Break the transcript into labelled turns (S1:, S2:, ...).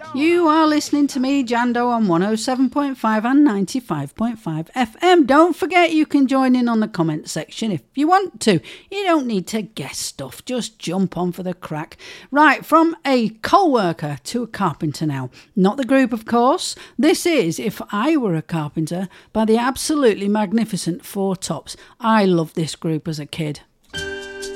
S1: You are listening to me, Jando, on 107.5 and 95.5 FM. Don't forget you can join in on the comment section if you want to. You don't need to guess stuff, just jump on for the crack. Right, from a coal worker to a carpenter now. Not the group, of course. This is If I Were a Carpenter by the absolutely magnificent Four Tops. I loved this group as a kid.